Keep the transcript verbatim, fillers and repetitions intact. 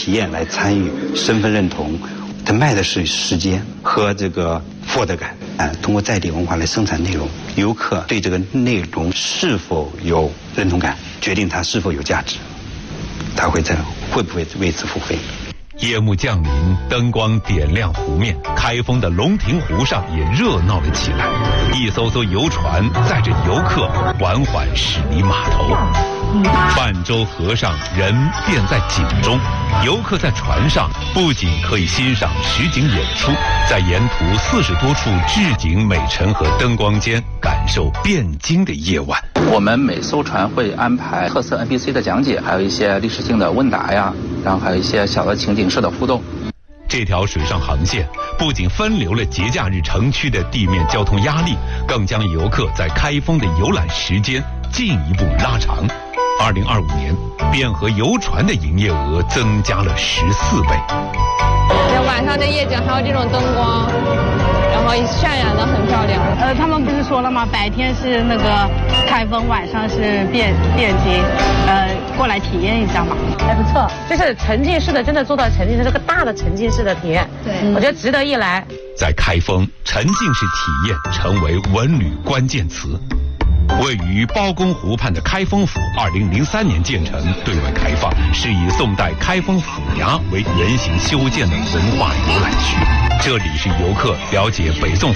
体验来参与身份认同。它卖的是时间和这个获得感啊，通过在地文化来生产内容，游客对这个内容是否有认同感，决定它是否有价值，他会在会不会为此付费。 夜幕降临，灯光点亮湖面，开封的龙亭湖上也热闹了起来。一艘艘游船载着游客缓缓驶离码头，泛舟河上，人便在景中。游客在船上不仅可以欣赏实景演出，在沿途四十多处置景美陈和灯光间感受汴京的夜晚。 我们每艘船会安排特色 N P C 的讲解，还有一些历史性的问答呀，然后还有一些小的情景式的互动。 这条水上航线不仅分流了节假日城区的地面交通压力，更将游客在开封的游览时间进一步拉长。二零二五年，汴河游船的营业额增加了十四倍。 晚上的夜景还有这种灯光，然后渲染得很漂亮。 呃，他们不是说了吗？白天是那个开封，晚上是汴汴京，呃，过来体验一下嘛， 还不错。就是沉浸式的，真的做到沉浸式，这个大的沉浸式的体验，对，我觉得值得一来。 在开封，沉浸式体验成为文旅关键词。位于包公湖畔的开封府，二零零三年建成，对外开放，是以宋代开封府衙为原型修建的文化游览区。这里是游客了解北宋